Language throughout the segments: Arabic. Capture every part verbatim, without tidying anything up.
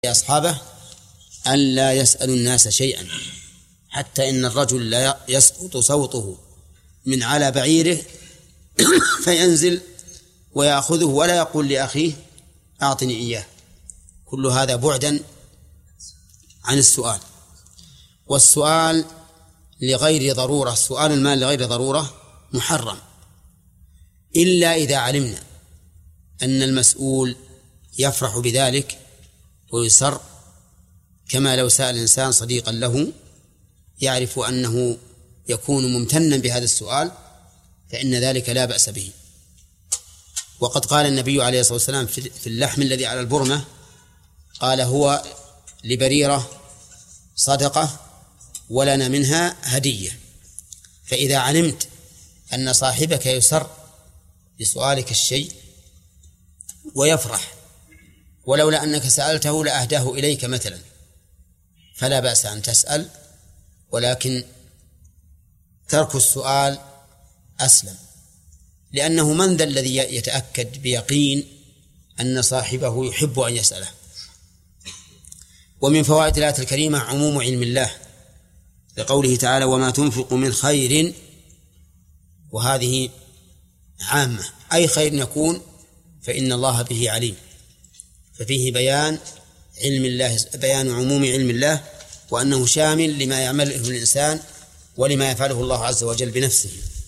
أصحابه أن لا يسألوا الناس شيئا، حتى إن الرجل لا يسقط صوته من على بعيره فينزل ويأخذه ولا يقول لأخيه أعطني إياه. كل هذا بعدا عن السؤال. والسؤال لغير ضرورة، سؤال المال لغير ضرورة محرم، إلا إذا علمنا أن المسؤول يفرح بذلك ويسر، كما لو سأل إنسان صديقا له يعرف أنه يكون ممتنا بهذا السؤال فإن ذلك لا بأس به. وقد قال النبي عليه الصلاة والسلام في اللحم الذي على البرمة، قال هو لبريرة صدقة ولنا منها هدية. فإذا علمت أن صاحبك يسر بسؤالك الشيء ويفرح ولولا أنك سألته لأهداه إليك مثلا، فلا بأس أن تسأل، ولكن ترك السؤال أسلم، لأنه من ذا الذي يتأكد بيقين أن صاحبه يحب أن يسأله. ومن فوائد الآية الكريمة عموم علم الله، لقوله تعالى وما تنفق من خير، وهذه عامة، أي خير يكون فإن الله به عليم، ففيه بيان علم الله، بيان عموم علم الله، وأنه شامل لما يعمله الإنسان ولما يفعله الله عز وجل بنفسه.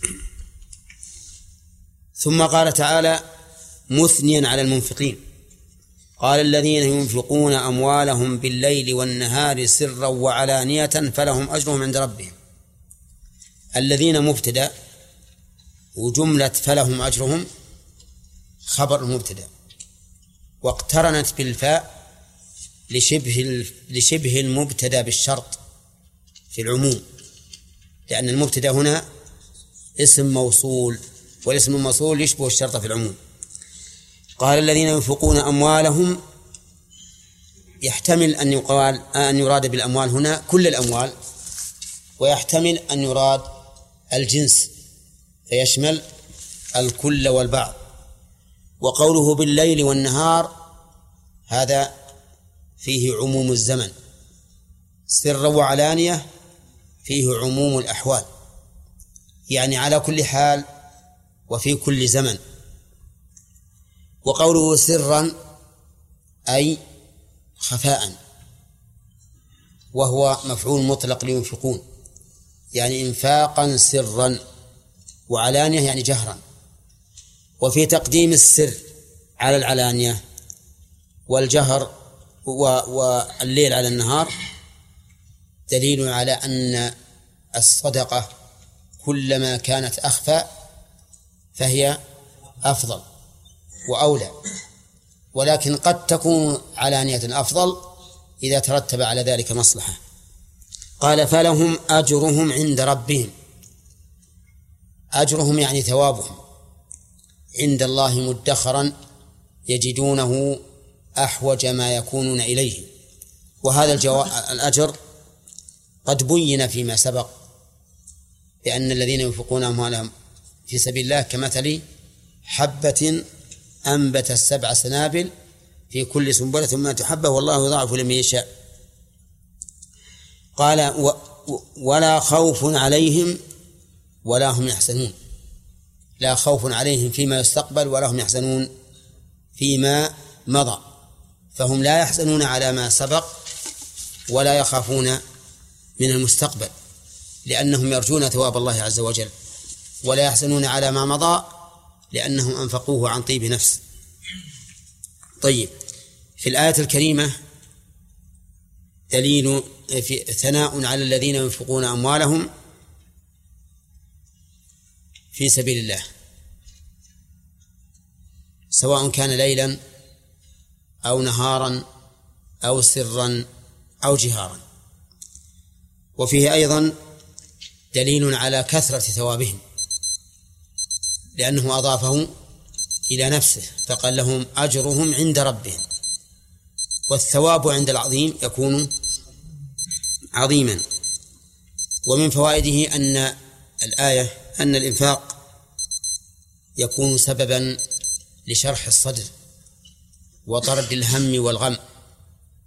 ثم قال تعالى مثنيا على المنفقين، قال الذين ينفقون أموالهم بالليل والنهار سرا وعلانية فلهم أجرهم عند ربهم. الذين مبتدأ، وجملة فلهم أجرهم خبر المبتدأ، واقترنت بالفاء لشبه لشبه المبتدأ بالشرط في العموم، لأن المبتدأ هنا اسم موصول، والاسم الموصول يشبه الشرط في العموم. قال الذين ينفقون أموالهم، يحتمل أن يقال أن يراد بالأموال هنا كل الأموال، ويحتمل أن يراد الجنس فيشمل الكل والبعض. وقوله بالليل والنهار هذا فيه عموم الزمن، سر وعلانية فيه عموم الأحوال، يعني على كل حال وفي كل زمن. وقوله سرا أي خفاء، وهو مفعول مطلق لينفقون، يعني إنفاقا سرا، وعلانية يعني جهرا. وفي تقديم السر على العلانية والجهر والليل على النهار دليل على أن الصدقة كلما كانت أخفى فهي أفضل وأولى، ولكن قد تكون علانية أفضل إذا ترتب على ذلك مصلحة. قال فلهم أجرهم عند ربهم، أجرهم يعني ثوابهم عند الله مدخرا يجدونه أحوج ما يكونون إليه. وهذا الأجر قد بين فيما سبق بأن الذين ينفقون أموالهم في سبيل الله كمثل حبة أنبت السبع سنابل في كل سنبلة مائة حبة والله يضاعف لمن يشاء. قال و ولا خوف عليهم ولا هم يحزنون، لا خوف عليهم فيما يستقبل ولا هم يحزنون فيما مضى، فهم لا يحزنون على ما سبق ولا يخافون من المستقبل، لأنهم يرجون ثواب الله عز وجل، ولا يحزنون على ما مضى لأنهم أنفقوه عن طيب نفس. طيب، في الآية الكريمة دليل في ثناء على الذين ينفقون أموالهم في سبيل الله، سواء كان ليلا أو نهارا أو سرا أو جهارا. وفيه أيضا دليل على كثرة ثوابهم، لأنه أضافه إلى نفسه فقال لهم أجرهم عند ربهم، والثواب عند العظيم يكون عظيما. ومن فوائده أن الآية أن الإنفاق يكون سببا لشرح الصدر وطرد الهم والغم،